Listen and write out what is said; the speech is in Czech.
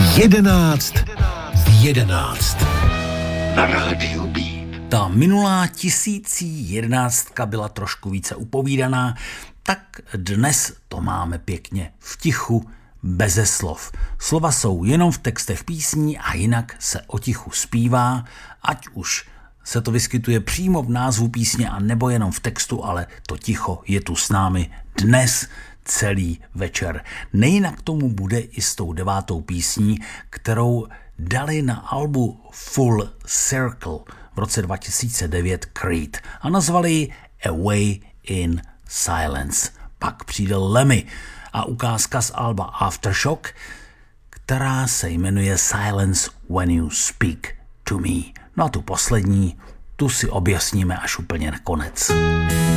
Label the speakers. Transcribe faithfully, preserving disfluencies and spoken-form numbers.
Speaker 1: Jedenáct v jedenáct. Na rádiu Beat.
Speaker 2: Ta minulá tisící jedenáctka byla trošku více upovídaná, tak dnes to máme pěkně v tichu, beze slov. Slova jsou jenom v textech písní a jinak se o tichu zpívá, ať už se to vyskytuje přímo v názvu písně a nebo jenom v textu, ale to ticho je tu s námi dnes celý večer. Nejinak tomu bude i s tou devátou písní, kterou dali na albu Full Circle v roce dva tisíce devět Creed a nazvali ji Away in Silence. Pak přijde Lemmy a ukázka z alba Aftershock, která se jmenuje Silence When You Speak to Me. No a tu poslední, tu si objasníme až úplně nakonec.